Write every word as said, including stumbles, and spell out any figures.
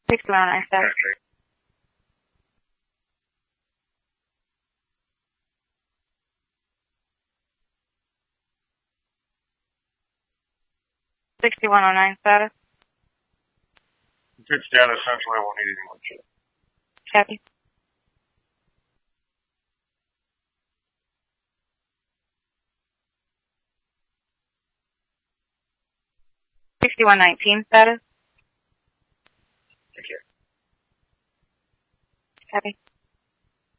sixty-one oh nine status. sixty-one oh nine status. Good status, Central, I won't need any more shit. Copy. sixty-one nineteen status. Take care. Copy.